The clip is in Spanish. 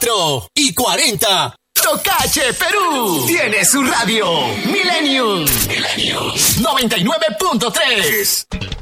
4 y 40. Tocache Perú tiene su radio Millennium 99.3.